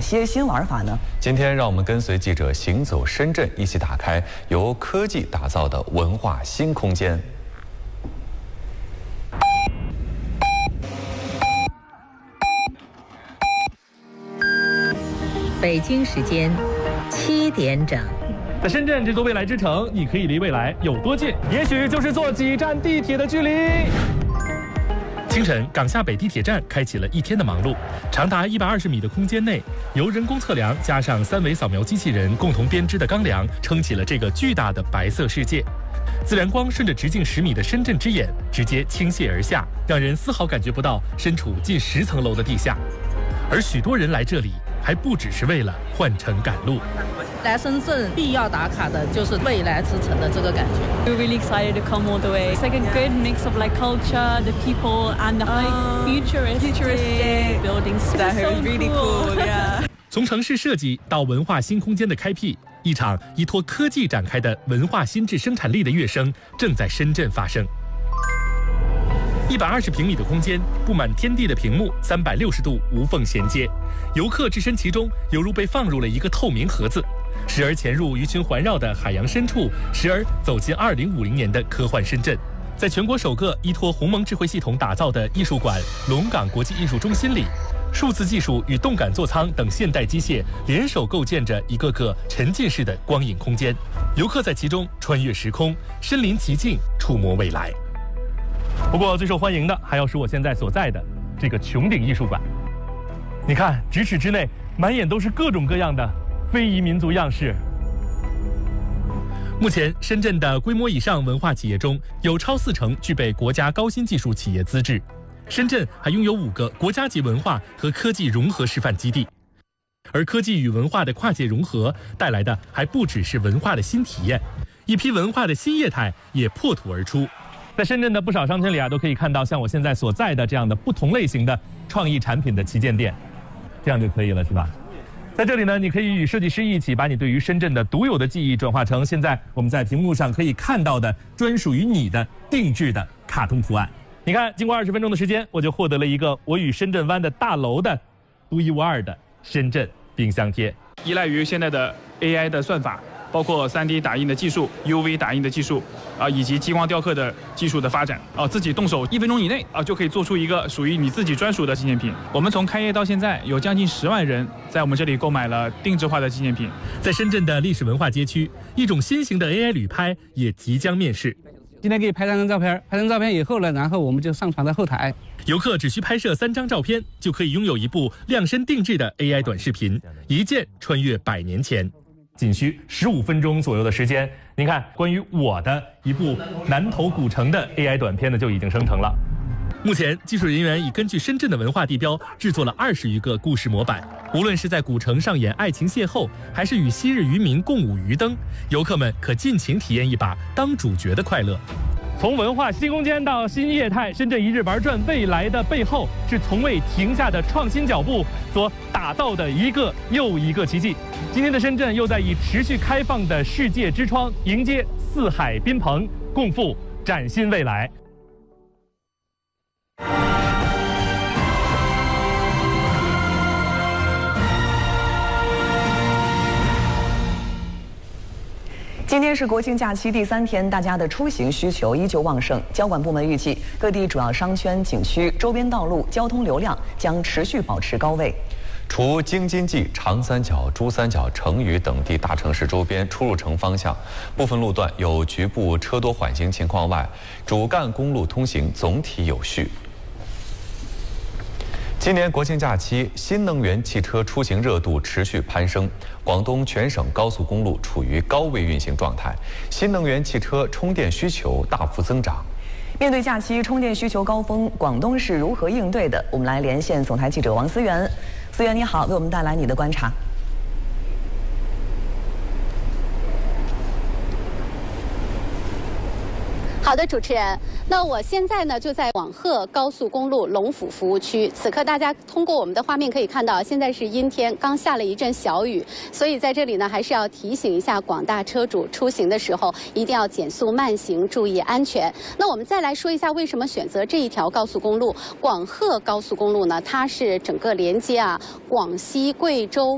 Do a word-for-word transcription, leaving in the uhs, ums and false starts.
些新玩法呢？ 今天让我们跟随记者行走深圳，一起打开由科技打造的文化新空间。 北京时间七点整。 在深圳这座未来之城，你可以离未来有多近？也许就是坐几站地铁的距离。清晨，港下北地铁站开启了一天的忙碌。长达一百二十米的空间内，由人工测量加上三维扫描机器人共同编织的钢梁，撑起了这个巨大的白色世界。自然光顺着直径十米的深圳之眼直接倾泻而下，让人丝毫感觉不到身处近十层楼的地下。而许多人来这里，还不只是为了换乘赶路。 来深圳必要打卡的就是未来之城的这个感觉。 We're really excited to come all the way. It's like a good mix of like culture, the people, and like futuristic, futuristic buildings. That are really cool. Yeah. 从城市设计到文化新空间的开辟，一场依托科技展开的文化新质生产力的跃升正在深圳发生。 一百二十平米的空间，布满天地的屏幕，三百六十度无缝衔接，游客置身其中，犹如被放入了一个透明盒子，时而潜入鱼群环绕的海洋深处，时而走进二零五零年的科幻深圳。在全国首个依托鸿蒙智慧系统打造的艺术馆龙岗国际艺术中心里，数字技术与动感座舱等现代机械联手构建着一个个沉浸式的光影空间，游客在其中穿越时空，身临其境，触摸未来。 不过最受欢迎的还要是我现在所在的这个穹顶艺术馆。你看，咫尺之内满眼都是各种各样的非遗民族样式。目前，深圳的规模以上文化企业中有超四成具备国家高新技术企业资质。深圳还拥有五个国家级文化和科技融合示范基地。而科技与文化的跨界融合带来的还不只是文化的新体验，一批文化的新业态也破土而出。 在深圳的不少商圈里啊，都可以看到像我现在所在的这样的不同类型的创意产品的旗舰店，这样就可以了，是吧？在这里呢，你可以与设计师一起把你对于深圳的独有的记忆转化成现在我们在屏幕上可以看到的专属于你的定制的卡通图案。你看，经过二十分钟的时间，我就获得了一个我与深圳湾的大楼的独一无二的深圳冰箱贴。 依赖于现在的 A I 的算法。 包括 三 D 打印的技术、U V 打印的技术啊，以及激光雕刻的技术的发展啊，自己动手一分钟以内啊，就可以做出一个属于你自己专属的纪念品。我们从开业到现在，有将近十万人在我们这里购买了定制化的纪念品。 在深圳的历史文化街区，一种新型的 A I 旅拍也即将面世。 今天给你拍三张照片，拍张照片以后呢，然后我们就上传到后台。 游客只需拍摄三张照片，就可以拥有一部量身定制的 A I 短视频，一键穿越百年前。 仅需十五分钟左右的时间，您看，关于我的一部南头古城的 A I 短片呢，就已经生成了。目前，技术人员已根据深圳的文化地标制作了二十余个故事模板。无论是在古城上演爱情邂逅，还是与昔日渔民共舞鱼灯，游客们可尽情体验一把当主角的快乐。 从文化新空间到新业态，深圳一日玩转未来的背后，是从未停下的创新脚步所打造的一个又一个奇迹。今天的深圳又在以持续开放的世界之窗迎接四海宾朋，共赴崭新未来。 今天是国庆假期第三天，大家的出行需求依旧旺盛。交管部门预计，各地主要商圈、景区、周边道路交通流量将持续保持高位。 除京津冀、长三角、珠三角、成渝等地大城市周边出入城方向部分路段有局部车多缓行情况外，主干公路通行总体有序。 今年国庆假期，新能源汽车出行热度持续攀升，广东全省高速公路处于高位运行状态，新能源汽车充电需求大幅增长。 面对假期充电需求高峰，广东是如何应对的？我们来连线总台记者王思源。思源你好，为我们带来你的观察。 好的，主持人，那我现在呢就在广鹤高速公路龙府服务区。此刻大家通过我们的画面可以看到，现在是阴天，刚下了一阵小雨，所以在这里呢还是要提醒一下广大车主，出行的时候一定要减速慢行，注意安全。那我们再来说一下为什么选择这一条高速公路——广鹤高速公路呢？它是整个连接啊广西、贵州。